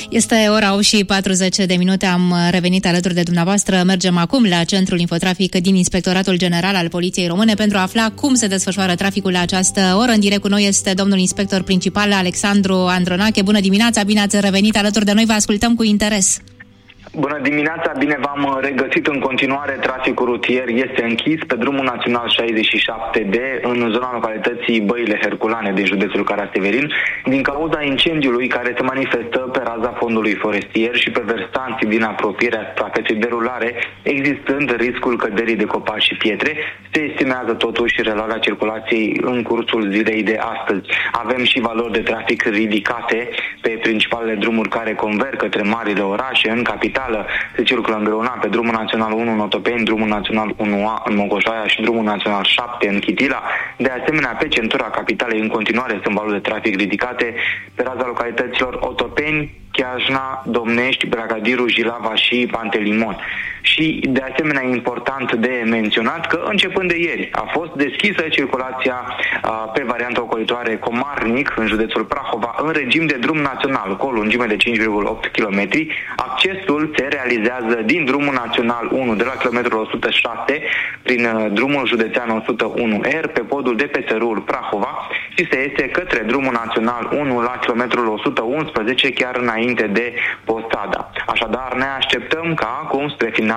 Este ora 8:40, am revenit alături de dumneavoastră. Mergem acum la Centrul Infotrafic din Inspectoratul General al Poliției Române pentru a afla cum se desfășoară traficul la această oră. În direct cu noi este domnul inspector principal Alexandru Andronache. Bună dimineața, bine ați revenit alături de noi, vă ascultăm cu interes. Bună dimineața, bine v-am regăsit. În continuare, traficul rutier este închis pe drumul național 67D în zona localității Băile Herculane din județul Caraseverin din cauza incendiului care se manifestă pe raza fondului forestier și pe versanții din apropierea suprafeței de rulare, existând riscul căderii de copaci și pietre. Se estimează totuși reluarea circulației în cursul zilei de astăzi. Avem și valori de trafic ridicate pe principalele drumuri care converg către marile orașe. În capitală se circulă îngreunat pe drumul național 1 în Otopeni, drumul național 1A în Mogoșoaia și drumul național 7 în Chitila. De asemenea, pe centura capitalei în continuare sunt valori de trafic ridicate pe raza localităților Otopeni, Chiajna, Domnești, Bragadiru, Jilava și Pantelimon. Și de asemenea important de menționat că începând de ieri a fost deschisă circulația pe varianta ocolitoare Comarnic în județul Prahova în regim de drum național cu o lungime de 5,8 km. Accesul se realizează din drumul național 1 de la kilometrul 106 prin drumul județean 101R pe podul de pe Sărul Prahova și se iese către drumul național 1 la kilometrul 111 chiar înainte de Postada. Așadar, ne așteptăm ca acum, spre final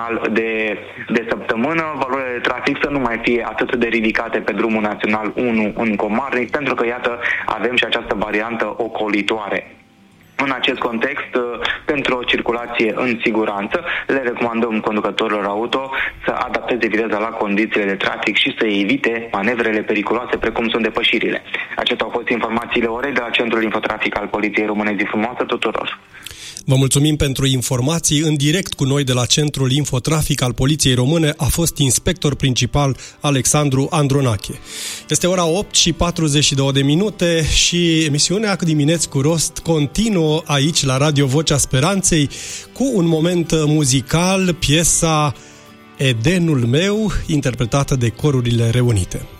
de săptămână, valorile de trafic să nu mai fie atât de ridicate pe drumul național 1 în Comarnic, pentru că, iată, avem și această variantă ocolitoare. În acest context, pentru o circulație în siguranță, le recomandăm conducătorilor auto să adapteze viteza la condițiile de trafic și să evite manevrele periculoase precum sunt depășirile. Acestea au fost informațiile orei de la Centrul Infotrafic al Poliției Române. Zi frumoasă tuturor! Vă mulțumim pentru informații. În direct cu noi de la Centrul Infotrafic al Poliției Române a fost inspector principal Alexandru Andronache. Este ora 8:42 și emisiunea Dimineți cu Rost continuă aici la Radio Vocea Speranței cu un moment muzical, piesa Edenul meu, interpretată de Corurile Reunite.